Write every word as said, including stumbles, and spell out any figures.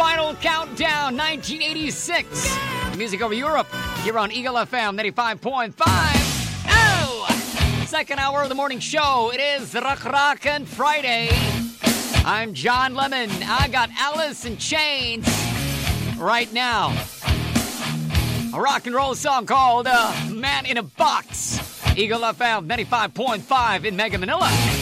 final countdown, nineteen eighty-six. Music over Europe, here on Eagle F M ninety-five point five. Oh! Second hour of the morning show. It is Rock Rockin' Friday. I'm John Lemon. I got Alice in Chains right now. A rock and roll song called uh, Man in a Box. Eagle F M ninety-five point five in Mega Manila.